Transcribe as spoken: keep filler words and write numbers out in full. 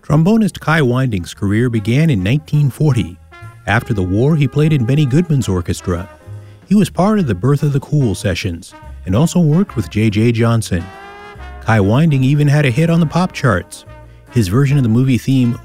Trombonist Kai Winding's career began in nineteen forty. After the war, he played in Benny Goodman's orchestra. He was part of the Birth of the Cool sessions and also worked with J J Johnson. Kai Winding even had a hit on the pop charts. His version of the movie theme,